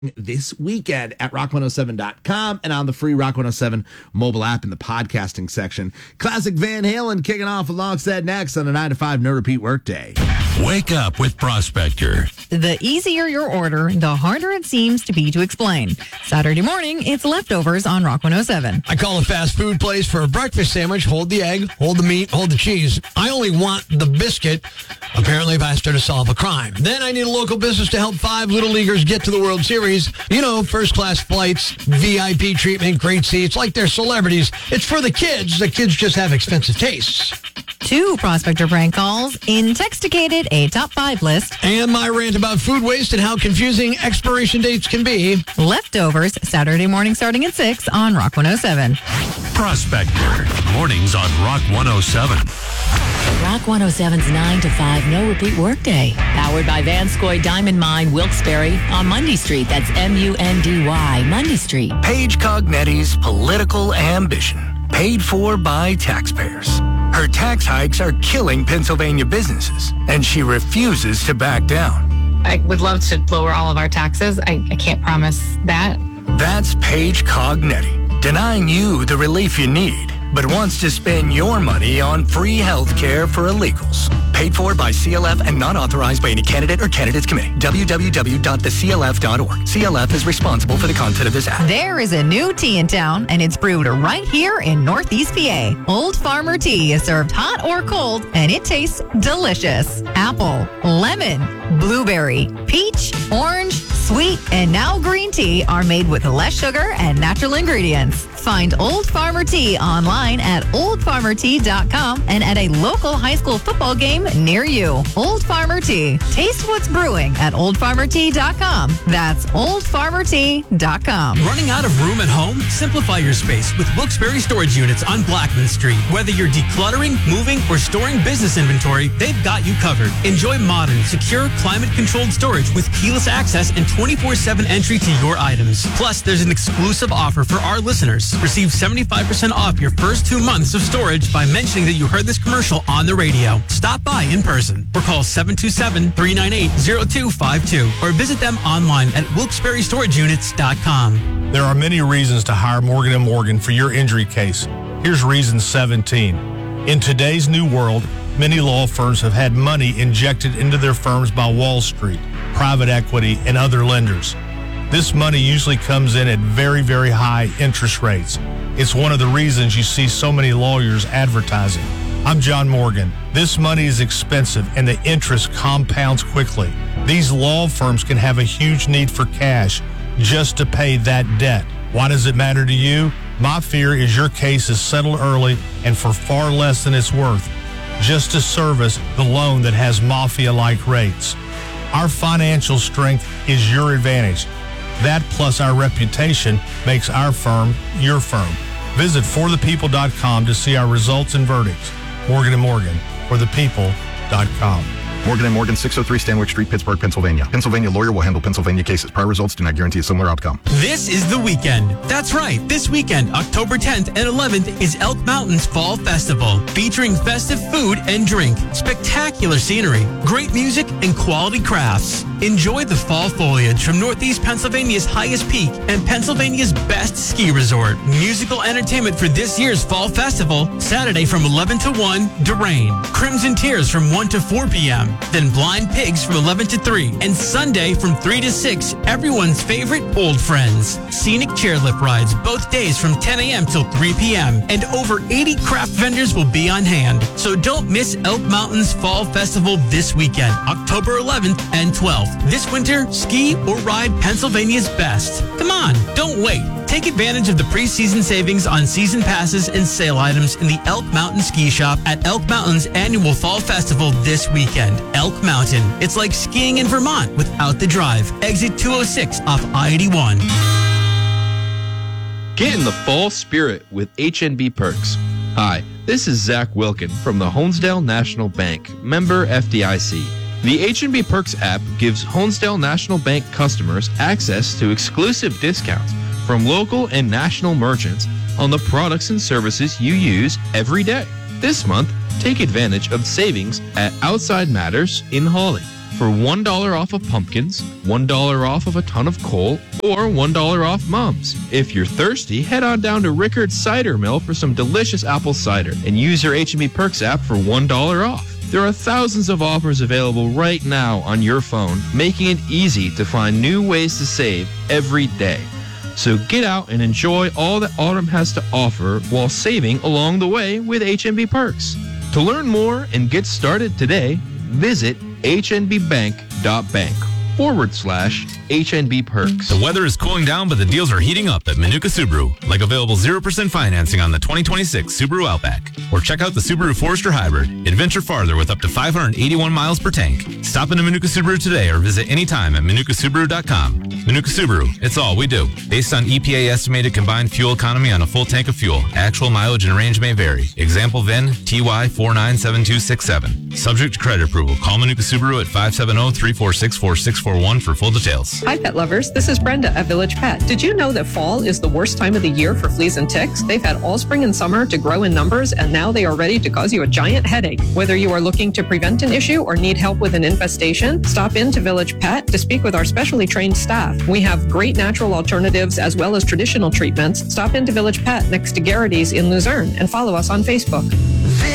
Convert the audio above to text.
this weekend at rock107.com and on the free Rock 107 mobile app in the podcasting section. Classic Van Halen kicking off alongside next on a 9 to 5 no repeat workday. Wake up with Prospector. The easier your order, the harder it seems to be to explain. Saturday morning, it's Leftovers on Rock 107. I call a fast food place for a breakfast sandwich. Hold the egg, hold the meat, hold the cheese. I only want the biscuit. Apparently, faster to solve a crime. Then I need a local business to help 5 Little Leaguers get to the World Series. You know, first-class flights, VIP treatment, great seats, like they're celebrities. It's for the kids. The kids just have expensive tastes. 2 Prospector prank calls, Intoxicated, a top 5 list. And my rant about food waste and how confusing expiration dates can be. Leftovers, Saturday morning starting at 6 on Rock 107. Prospector. Mornings on Rock 107. Rock 107's 9 to 5 no repeat workday. Powered by Vanscoy Diamond Mine, Wilkes-Barre on Mundy Street. That's M-U-N-D-Y, Mundy Street. Paige Cognetti's political ambition. Paid for by taxpayers. Her tax hikes are killing Pennsylvania businesses, and she refuses to back down. I would love to lower all of our taxes. I can't promise that. That's Paige Cognetti, denying you the relief you need, but wants to spend your money on free health care for illegals. Paid for by CLF and not authorized by any candidate or candidates committee. www.theclf.org. CLF is responsible for the content of this ad. There is a new tea in town, and it's brewed right here in Northeast PA. Old Farmer Tea is served hot or cold, and it tastes delicious. Apple, lemon, blueberry, peach, orange, sweet, and now green tea are made with less sugar and natural ingredients. Find Old Farmer Tea online at oldfarmertea.com and at a local high school football game near you. Old Farmer Tea. Taste what's brewing at oldfarmertea.com. That's oldfarmertea.com. Running out of room at home? Simplify your space with Wilkes-Barre Storage Units on Blackman Street. Whether you're decluttering, moving, or storing business inventory, they've got you covered. Enjoy modern, secure, climate-controlled storage with keyless access and 24/7 entry to your items. Plus, there's an exclusive offer for our listeners. Receive 75% off your first 2 months of storage by mentioning that you heard this commercial on the radio. Stop by in person or call 727-398-0252 or visit them online at wilkesbarrestorageunits.com. There are many reasons to hire Morgan & Morgan for your injury case. Here's reason 17. In today's new world, many law firms have had money injected into their firms by Wall Street, private equity, and other lenders. This money usually comes in at very, very high interest rates. It's one of the reasons you see so many lawyers advertising. I'm John Morgan. This money is expensive and the interest compounds quickly. These law firms can have a huge need for cash just to pay that debt. Why does it matter to you? My fear is your case is settled early and for far less than it's worth, just to service the loan that has mafia-like rates. Our financial strength is your advantage. That plus our reputation makes our firm your firm. Visit forthepeople.com to see our results and verdicts. Morgan & Morgan, forthepeople.com. Morgan & Morgan, 603 Stanwyck Street, Pittsburgh, Pennsylvania. Pennsylvania lawyer will handle Pennsylvania cases. Prior results do not guarantee a similar outcome. This is the weekend. That's right. This weekend, October 10th and 11th, is Elk Mountain's Fall Festival, featuring festive food and drink, spectacular scenery, great music, and quality crafts. Enjoy the fall foliage from Northeast Pennsylvania's highest peak and Pennsylvania's best ski resort. Musical entertainment for this year's Fall Festival, Saturday from 11 to 1, Durain. Crimson Tears from 1 to 4 p.m. Then Blind Pigs from 11 to 3. And Sunday from 3 to 6, everyone's favorite Old Friends. Scenic chairlift rides both days from 10 a.m. till 3 p.m. And over 80 craft vendors will be on hand. So don't miss Elk Mountain's Fall Festival this weekend, October 11th and 12th. This winter, ski or ride Pennsylvania's best. Come on, don't wait. Take advantage of the preseason savings on season passes and sale items in the Elk Mountain Ski Shop at Elk Mountain's annual Fall Festival this weekend. Elk Mountain. It's like skiing in Vermont without the drive. Exit 206 off I-81. Get in the fall spirit with HNB Perks. Hi, this is Zach Wilkin from the Honesdale National Bank, member FDIC. The HNB Perks app gives Honesdale National Bank customers access to exclusive discounts from local and national merchants on the products and services you use every day. This month, take advantage of savings at Outside Matters in Hawley. for $1 off of pumpkins, $1 off of a ton of coal, or $1 off mums. If you're thirsty, head on down to Rickard's Cider Mill for some delicious apple cider and use your H&B Perks app for $1 off. There are thousands of offers available right now on your phone, making it easy to find new ways to save every day. So get out and enjoy all that autumn has to offer while saving along the way with H&B Perks. To learn more and get started today, visit hnbbank.bank/HNB Perks. The weather is cooling down, but the deals are heating up at Manuka Subaru, like available 0% financing on the 2026 Subaru Outback. Or check out the Subaru Forester Hybrid. Adventure farther with up to 581 miles per tank. Stop into Manuka Subaru today or visit anytime at manukasubaru.com. Manuka Subaru, it's all we do. Based on EPA estimated combined fuel economy on a full tank of fuel, actual mileage and range may vary. Example VIN TY497267. Subject to credit approval. Call Manuka Subaru at 570-346-4641 for full details. Hi, pet lovers. This is Brenda at Village Pet. Did you know that fall is the worst time of the year for fleas and ticks? They've had all spring and summer to grow in numbers, and now they are ready to cause you a giant headache. Whether you are looking to prevent an issue or need help with an infestation, stop in to Village Pet to speak with our specially trained staff. We have great natural alternatives as well as traditional treatments. Stop into Village Pet next to Garrity's in Luzerne and follow us on Facebook.